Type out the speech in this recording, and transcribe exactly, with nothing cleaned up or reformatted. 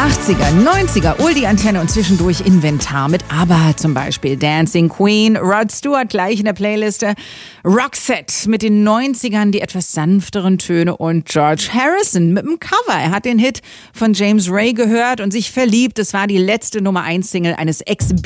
achtziger, neunziger, Oldie-Antenne und zwischendurch Inventar mit ABBA zum Beispiel. Dancing Queen, Rod Stewart gleich in der Playliste. Roxette mit den neunzigern, die etwas sanfteren Töne und George Harrison mit dem Cover. Er hat den Hit von James Ray gehört und sich verliebt. Es war die letzte Nummer eins Single eines Ex-